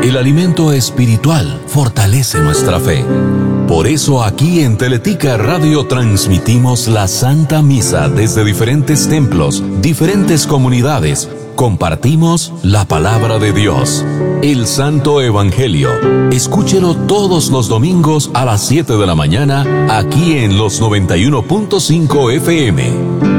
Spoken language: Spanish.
El alimento espiritual fortalece nuestra fe. Por eso aquí en Teletica Radio transmitimos la Santa Misa desde diferentes templos, diferentes comunidades. Compartimos la palabra de Dios, el Santo Evangelio. Escúchelo todos los domingos a las 7 de la mañana, aquí en los 91.5 FM.